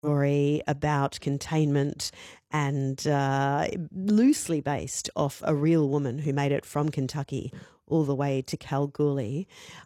story about containment and loosely based off a real woman who made it from Kentucky all the way to Kalgoorlie.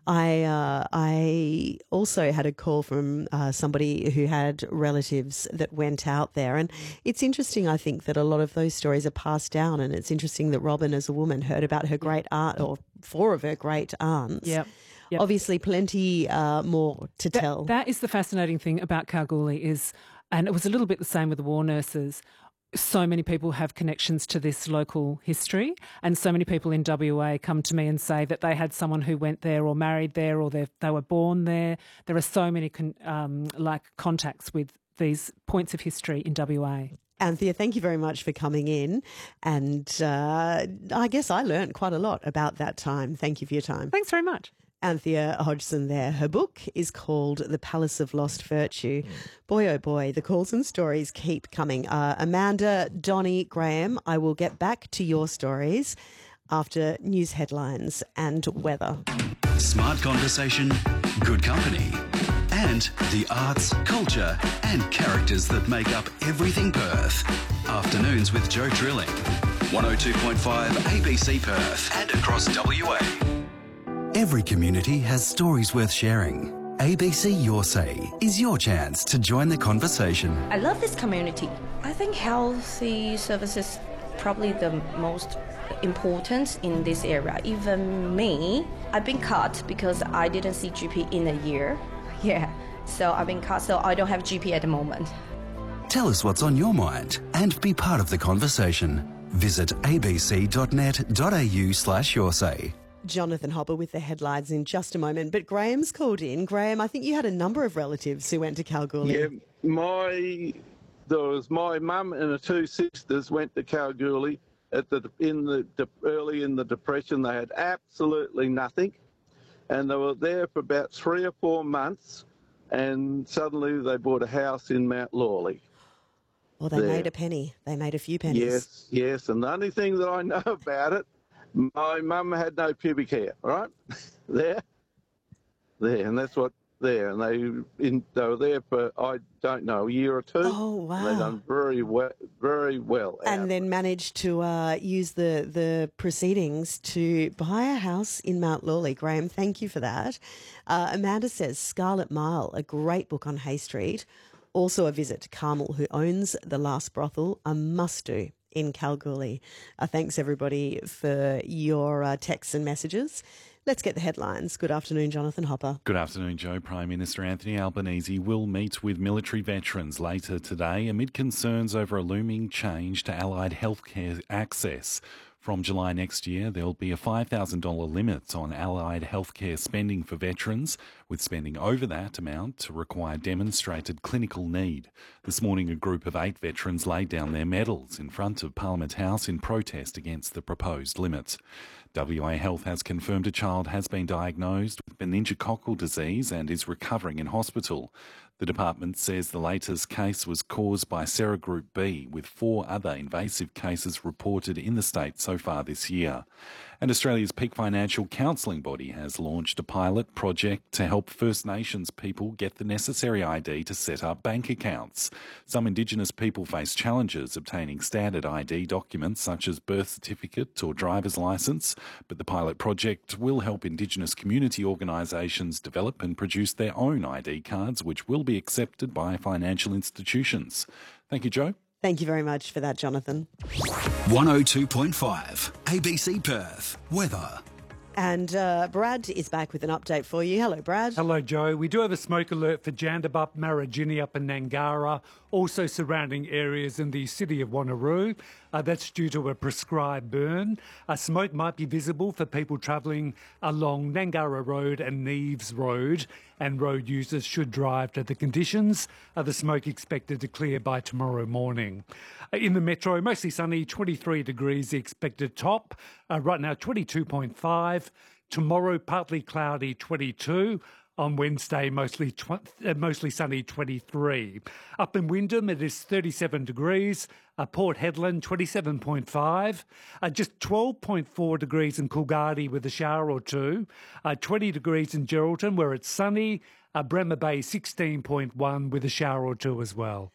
I also had a call from somebody who had relatives that went out there, and it's interesting, I think, that a lot of those stories are passed down, and it's interesting that Robin, as a woman, heard about her great aunt or four of her great aunts. Yep. Obviously, plenty more to tell. That is the fascinating thing about Kalgoorlie is, and it was a little bit the same with the war nurses, so many people have connections to this local history, and so many people in WA come to me and say that they had someone who went there or married there or they were born there. There are so many contacts with these points of history in WA. Anthea, thank you very much for coming in. And I guess I learned quite a lot about that time. Thank you for your time. Thanks very much. Anthea Hodgson there. Her book is called The Palace of Lost Virtue. Boy, oh boy, the calls and stories keep coming. Amanda, Donnie, Graham, I will get back to your stories after news headlines and weather. Smart conversation, good company, and the arts, culture and characters that make up everything Perth. Afternoons with Joe Drilling. 102.5 ABC Perth and across WA. Every community has stories worth sharing. ABC Your Say is your chance to join the conversation. I love this community. I think healthy services probably the most important in this area. Even me, I've been cut because I didn't see GP in a year. Yeah, so I've been cut, so I don't have GP at the moment. Tell us what's on your mind and be part of the conversation. Visit abc.net.au/yoursay. Jonathan Hopper with the headlines in just a moment. But Graham's called in. Graham, I think you had a number of relatives who went to Kalgoorlie. Yeah, there was my mum and her two sisters went to Kalgoorlie early in the Depression. They had absolutely nothing, and they were there for about 3 or 4 months, and suddenly they bought a house in Mount Lawley. Well, they made a penny. They made a few pennies. Yes, and the only thing that I know about it, my mum had no pubic hair, right? There, and that's what there. And they were there for, I don't know, a year or two. Oh, wow. And they've done very well. And then managed to use the proceedings to buy a house in Mount Lawley. Graham, thank you for that. Amanda says Scarlet Mile, a great book on Hay Street. Also a visit to Carmel, who owns the last brothel, a must-do in Kalgoorlie. Thanks, everybody, for your texts and messages. Let's get the headlines. Good afternoon, Jonathan Hopper. Good afternoon, Joe. Prime Minister Anthony Albanese will meet with military veterans later today amid concerns over a looming change to allied healthcare access. From July next year, there'll be a $5,000 limit on allied healthcare spending for veterans, with spending over that amount to require demonstrated clinical need. This morning, a group of 8 veterans laid down their medals in front of Parliament House in protest against the proposed limit. WA Health has confirmed a child has been diagnosed with meningococcal disease and is recovering in hospital. The department says the latest case was caused by serogroup B, with 4 other invasive cases reported in the state so far this year. And Australia's peak financial counselling body has launched a pilot project to help First Nations people get the necessary ID to set up bank accounts. Some Indigenous people face challenges obtaining standard ID documents such as birth certificate or driver's licence, but the pilot project will help Indigenous community organisations develop and produce their own ID cards, which will be accepted by financial institutions. Thank you, Joe. Thank you very much for that, Jonathan. 102.5 ABC Perth. Weather. And Brad is back with an update for you. Hello, Brad. Hello, Joe. We do have a smoke alert for Jandabup, Maragini up in Nangara, also surrounding areas in the city of Wanneroo. That's due to a prescribed burn. Smoke might be visible for people travelling along Nangara Road and Neves Road, and road users should drive to the conditions. The smoke expected to clear by tomorrow morning. In the metro, mostly sunny, 23 degrees the expected top. Right now, 22.5. Tomorrow, partly cloudy, 22. On Wednesday, mostly sunny, 23. Up in Wyndham, it is 37 degrees. Port Hedland, 27.5. Just 12.4 degrees in Coolgardie with a shower or two. 20 degrees in Geraldton, where it's sunny. Bremer Bay 16.1 with a shower or two as well.